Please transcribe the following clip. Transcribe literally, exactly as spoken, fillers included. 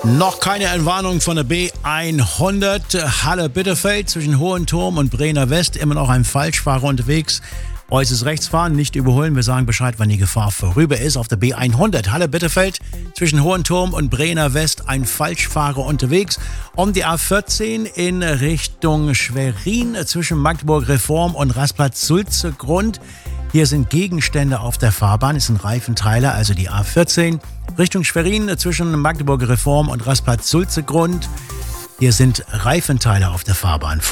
Noch keine Entwarnung von der B hundert Halle-Bitterfeld zwischen Hohenturm und Brenner West. Immer noch ein Falschfahrer unterwegs. Äußerst rechts fahren, nicht überholen. Wir sagen Bescheid, wann die Gefahr vorüber ist. Auf der B hundert Halle-Bitterfeld zwischen Hohenturm und Brenner West ein Falschfahrer unterwegs. Um die A vierzehn in Richtung Schwerin zwischen Magdeburg Reform und Rastplatz Sulzegrund. Hier sind Gegenstände auf der Fahrbahn, es sind Reifenteile, also die A vierzehn Richtung Schwerin zwischen Magdeburger Reform und Rastplatz Sulzegrund. Hier sind Reifenteile auf der Fahrbahn.